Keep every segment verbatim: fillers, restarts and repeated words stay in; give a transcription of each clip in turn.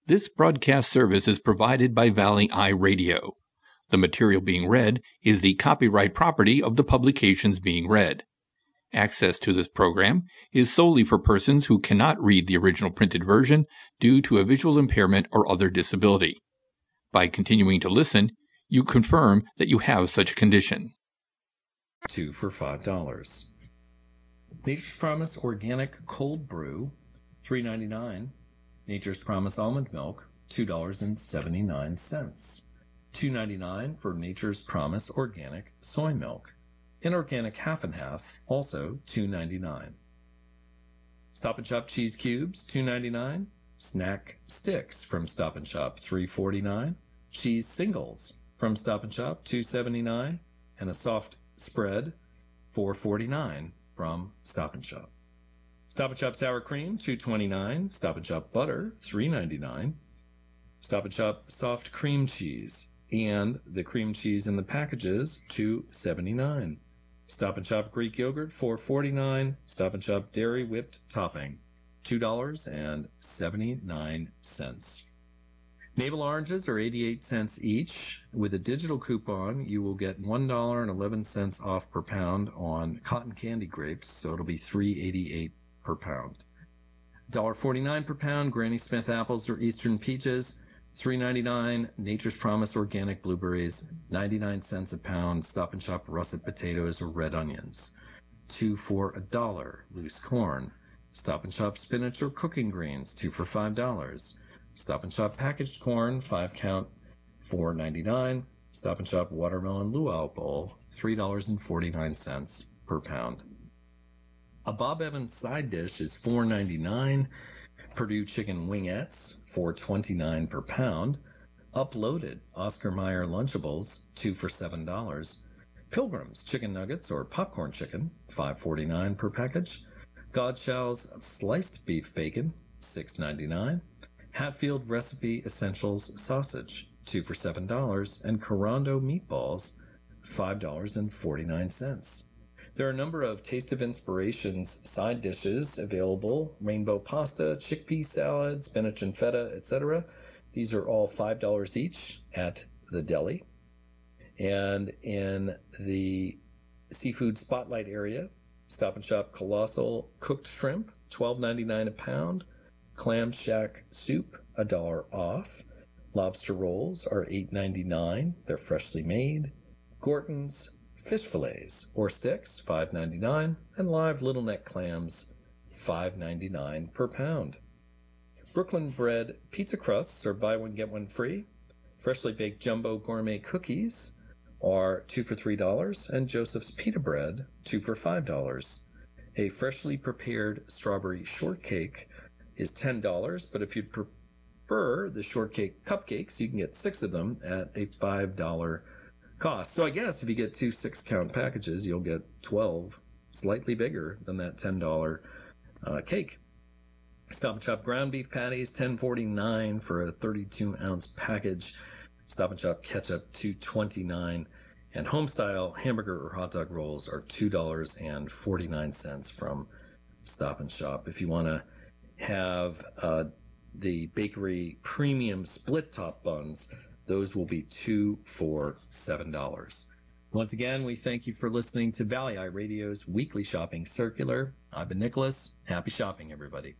This broadcast service is provided by Valley Eye Radio. The material being read is the copyright property of the publications being read. Access to this program is solely for persons who cannot read the original printed version due to a visual impairment or other disability. By continuing to listen, you confirm that you have such a condition. Two for five dollars. Nature's Promise Organic Cold Brew, three ninety-nine. Nature's Promise Almond Milk, two dollars and seventy-nine cents. two ninety-nine for Nature's Promise Organic Soy Milk. Inorganic half and half, also two ninety-nine. Stop and Shop Cheese Cubes, two ninety-nine. Snack Sticks from Stop and Shop, three forty-nine. Cheese Singles from Stop and Shop, two seventy-nine. And a soft spread, four forty-nine from Stop and Shop. Stop and Shop Sour Cream, two twenty-nine. Stop and Shop Butter, three ninety-nine. Stop and Shop Soft Cream Cheese and the cream cheese in the packages, two seventy-nine. Stop and Shop Greek Yogurt, four forty-nine. Stop and Shop Dairy Whipped Topping, two dollars and seventy-nine cents. Navel oranges are eighty-eight cents each. With a digital coupon, you will get one dollar and eleven cents off per pound on cotton candy grapes, so it'll be three dollars and eighty-eight cents per pound. one dollar forty-nine per pound Granny Smith apples or Eastern peaches, three ninety-nine. Nature's Promise organic blueberries, ninety-nine cents a pound. Stop and Shop russet potatoes or red onions, two for a dollar. Loose corn. Stop and Shop spinach or cooking greens, two for five dollars. Stop and Shop packaged corn, five count, four ninety-nine. Stop and Shop watermelon luau bowl, three dollars and forty-nine cents per pound. A Bob Evans side dish is four ninety-nine. Purdue chicken wingettes, four twenty-nine per pound. Uploaded Oscar Mayer Lunchables, two for seven dollars. Pilgrim's chicken nuggets or popcorn chicken, five forty-nine per package. Godshall's sliced beef bacon, six ninety-nine. Hatfield Recipe Essentials sausage, two for seven dollars, and Corando meatballs, five dollars and forty-nine cents. There are a number of Taste of Inspirations side dishes available: rainbow pasta, chickpea salad, spinach and feta, et cetera. These are all five dollars each at the deli. And in the seafood spotlight area, Stop and Shop Colossal cooked shrimp, twelve ninety-nine a pound. Clam Shack soup, a dollar off. Lobster rolls are eight ninety-nine. They're freshly made. Gorton's fish fillets or sticks, five ninety-nine. And live little neck clams, five ninety-nine per pound. Brooklyn Bread pizza crusts are buy one get one free. Freshly baked jumbo gourmet cookies are two for three dollars, and Joseph's pita bread, two for five dollars. A freshly prepared strawberry shortcake is ten dollars, but if you'd prefer the shortcake cupcakes, you can get six of them at a five dollars cost. So I guess if you get two six-count packages, you'll get twelve, slightly bigger than that ten dollars uh, cake. Stop and Shop ground beef patties, ten forty-nine for a thirty-two ounce package. Stop and Shop ketchup, two twenty-nine. And Homestyle hamburger or hot dog rolls are two dollars and forty-nine cents from Stop and Shop. If you want to have uh, the bakery premium split top buns, those will be two for seven dollars. Once again, we thank you for listening to Valley Eye Radio's weekly shopping circular. I've been Nicholas. Happy shopping, everybody.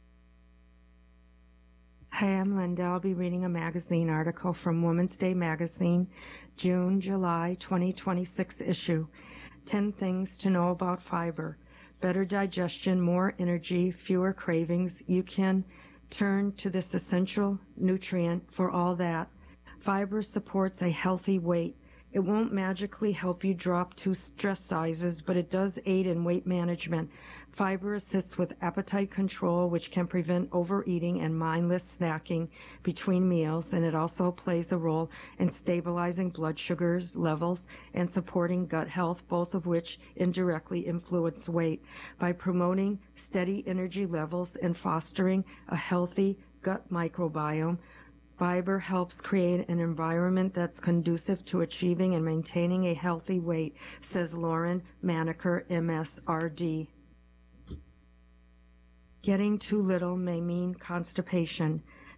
Hi, I'm Linda. I'll be reading a magazine article from Women's Day Magazine, June, July twenty twenty-six issue. ten things to know about fiber. Better digestion, more energy, fewer cravings. You can turn to this essential nutrient for all that. Fiber supports a healthy weight. It won't magically help you drop two stress sizes, but it does aid in weight management. Fiber assists with appetite control, which can prevent overeating and mindless snacking between meals, and it also plays a role in stabilizing blood sugars levels and supporting gut health, both of which indirectly influence weight. By promoting steady energy levels and fostering a healthy gut microbiome, fiber helps create an environment that's conducive to achieving and maintaining a healthy weight, says Lauren Maneker, M S R D. Getting too little may mean constipation.